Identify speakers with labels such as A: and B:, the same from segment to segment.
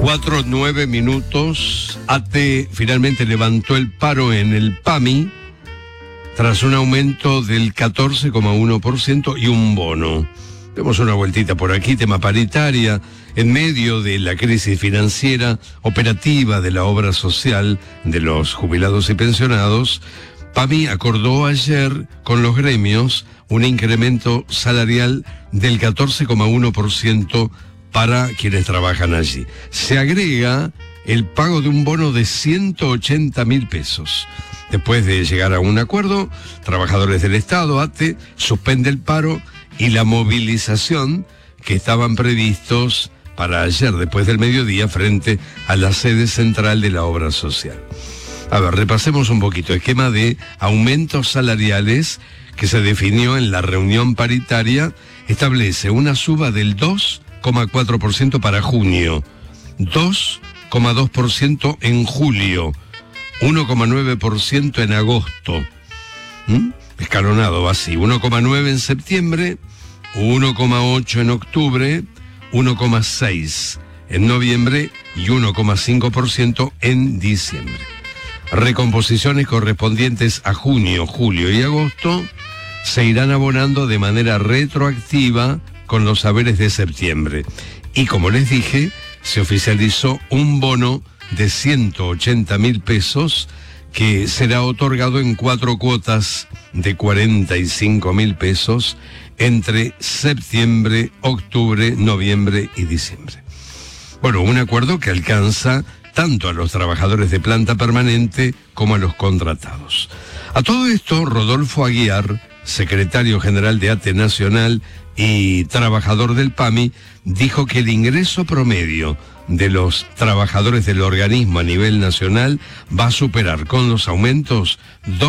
A: 4:09. ATE finalmente levantó el paro en el PAMI tras un aumento del 14,1% y un bono. Demos una vueltita por aquí, tema paritaria. En medio de la crisis financiera operativa de la obra social de los jubilados y pensionados, PAMI acordó ayer con los gremios un incremento salarial del 14,1% para quienes trabajan allí. Se agrega el pago de un bono de 180.000 pesos. Después de llegar a un acuerdo, trabajadores del Estado, ATE, suspende el paro y la movilización que estaban previstos para ayer, después del mediodía, frente a la sede central de la obra social. A ver, repasemos un poquito. Esquema de aumentos salariales que se definió en la reunión paritaria establece una suba del 2,4% para junio, 2,2% en julio, 1,9% en agosto. Escalonado así, 1,9% en septiembre, 1,8% en octubre, 1,6% en noviembre y 1,5% en diciembre. Recomposiciones correspondientes a junio, julio y agosto se irán abonando de manera retroactiva con los saberes de septiembre. Y como les dije, se oficializó un bono de 180.000 pesos que será otorgado en 4 cuotas de 45.000 pesos entre septiembre, octubre, noviembre y diciembre. Bueno, un acuerdo que alcanza tanto a los trabajadores de planta permanente como a los contratados. A todo esto, Rodolfo Aguiar, secretario general de ATE Nacional y trabajador del PAMI, dijo que el ingreso promedio de los trabajadores del organismo a nivel nacional va a superar con los aumentos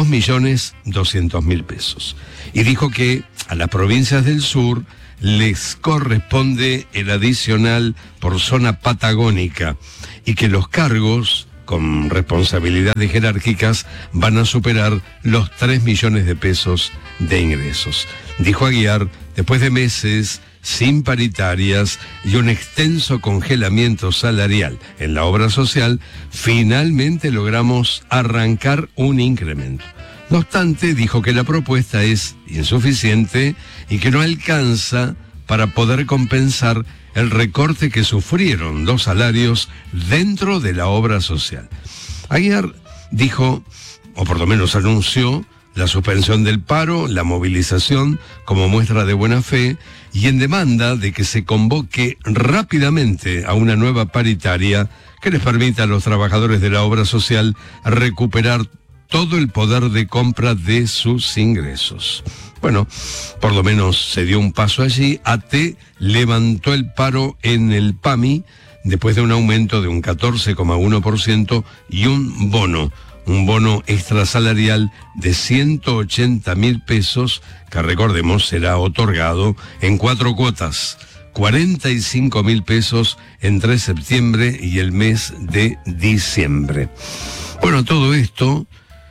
A: 2.200.000 pesos. Y dijo que a las provincias del sur les corresponde el adicional por zona patagónica y que los cargos con responsabilidades jerárquicas van a superar los 3 millones de pesos de ingresos. Dijo Aguiar, después de meses sin paritarias y un extenso congelamiento salarial en la obra social, finalmente logramos arrancar un incremento. No obstante, dijo que la propuesta es insuficiente y que no alcanza para poder compensar el recorte que sufrieron los salarios dentro de la obra social. Aguiar dijo, o por lo menos anunció, la suspensión del paro, la movilización como muestra de buena fe y en demanda de que se convoque rápidamente a una nueva paritaria que les permita a los trabajadores de la obra social recuperar todo el poder de compra de sus ingresos. Bueno, por lo menos se dio un paso allí. ATE levantó el paro en el PAMI después de un aumento de un 14,1% y un bono extrasalarial de 180.000 pesos, que recordemos será otorgado en 4 cuotas, 45.000 pesos entre septiembre y el mes de diciembre. Bueno, todo esto,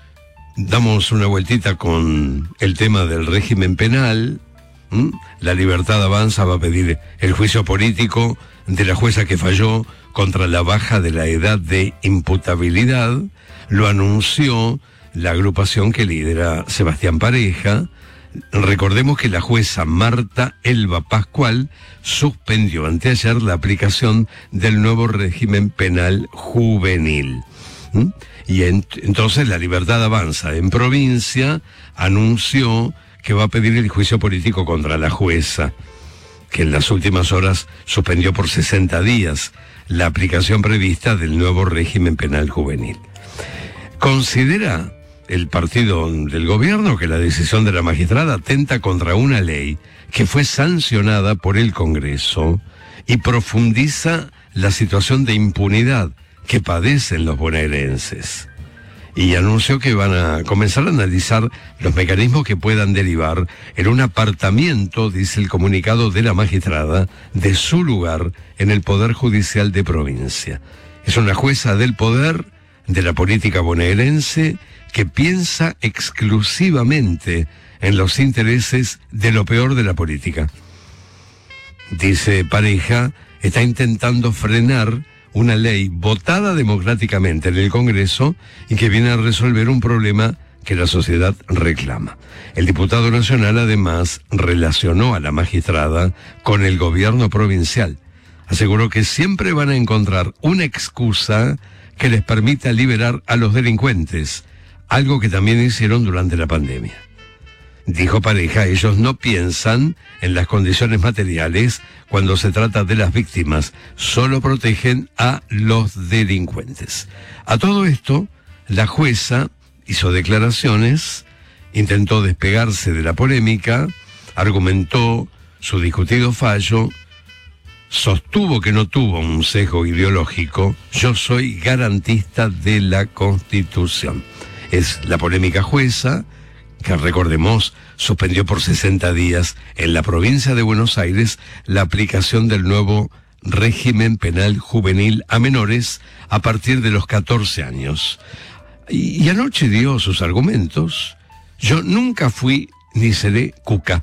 A: damos una vueltita con el tema del régimen penal. La Libertad Avanza va a pedir el juicio político de la jueza que falló contra la baja de la edad de imputabilidad. Lo anunció la agrupación que lidera Sebastián Pareja. Recordemos que la jueza Marta Elba Pascual suspendió anteayer la aplicación del nuevo régimen penal juvenil. Y entonces la Libertad Avanza en provincia anunció que va a pedir el juicio político contra la jueza, que en las últimas horas suspendió por 60 días la aplicación prevista del nuevo régimen penal juvenil. Considera el partido del gobierno que la decisión de la magistrada atenta contra una ley que fue sancionada por el Congreso y profundiza la situación de impunidad que padecen los bonaerenses. Y anunció que van a comenzar a analizar los mecanismos que puedan derivar en un apartamiento, dice el comunicado de la magistrada, de su lugar en el Poder Judicial de provincia. Es una jueza del poder, de la política bonaerense, que piensa exclusivamente en los intereses de lo peor de la política. Dice Pareja, está intentando frenar una ley votada democráticamente en el Congreso y que viene a resolver un problema que la sociedad reclama. El diputado nacional además relacionó a la magistrada con el gobierno provincial. Aseguró que siempre van a encontrar una excusa que les permita liberar a los delincuentes, algo que también hicieron durante la pandemia. Dijo Pareja, ellos no piensan en las condiciones materiales cuando se trata de las víctimas, solo protegen a los delincuentes. A todo esto, la jueza hizo declaraciones, intentó despegarse de la polémica, argumentó su discutido fallo, sostuvo que no tuvo un sesgo ideológico. Yo soy garantista de la Constitución. Es la polémica jueza que, recordemos, suspendió por 60 días en la provincia de Buenos Aires la aplicación del nuevo régimen penal juvenil a menores a partir de los 14 años. Y anoche dio sus argumentos. Yo nunca fui ni seré cuca.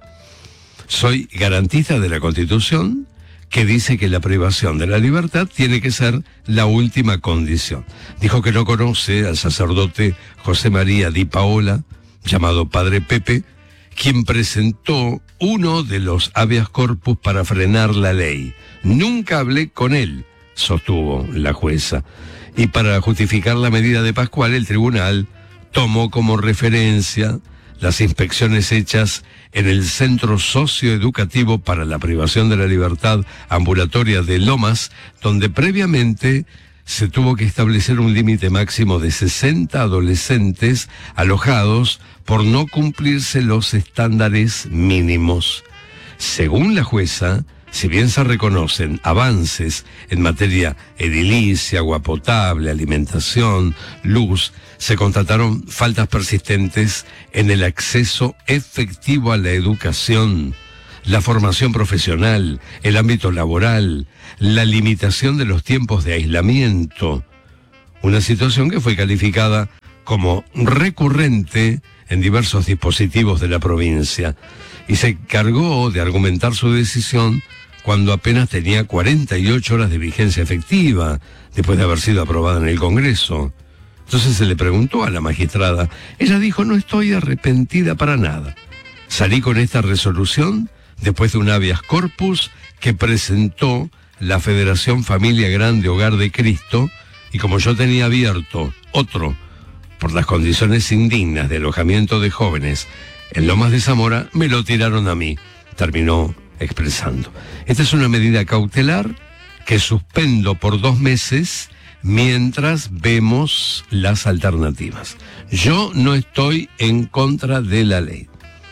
A: Soy garantista de la Constitución, que dice que la privación de la libertad tiene que ser la última condición. Dijo que no conoce al sacerdote José María Di Paola, llamado Padre Pepe, quien presentó uno de los habeas corpus para frenar la ley. Nunca hablé con él, sostuvo la jueza. Y para justificar la medida de Pascual, el tribunal tomó como referencia las inspecciones hechas en el Centro Socioeducativo para la Privación de la Libertad Ambulatoria de Lomas, donde previamente se tuvo que establecer un límite máximo de 60 adolescentes alojados por no cumplirse los estándares mínimos. Según la jueza, si bien se reconocen avances en materia edilicia, agua potable, alimentación, luz, se constataron faltas persistentes en el acceso efectivo a la educación, la formación profesional, el ámbito laboral, la limitación de los tiempos de aislamiento, una situación que fue calificada como recurrente en diversos dispositivos de la provincia, y se encargó de argumentar su decisión cuando apenas tenía 48 horas de vigencia efectiva, después de haber sido aprobada en el Congreso. Entonces se le preguntó a la magistrada. Ella dijo, no estoy arrepentida para nada. Salí con esta resolución después de un habeas corpus que presentó la Federación Familia Grande Hogar de Cristo, y como yo tenía abierto otro por las condiciones indignas de alojamiento de jóvenes en Lomas de Zamora, me lo tiraron a mí, terminó expresando. Esta es una medida cautelar que suspendo por 2 meses mientras vemos las alternativas. Yo no estoy en contra de la ley.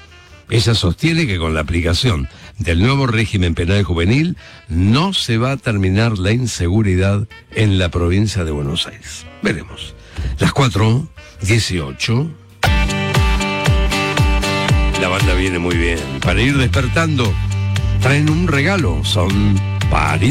A: Ella sostiene que con la aplicación del nuevo régimen penal juvenil no se va a terminar la inseguridad en la provincia de Buenos Aires. Veremos. Las 4:18. La banda viene muy bien. Para ir despertando, traen un regalo. Son París.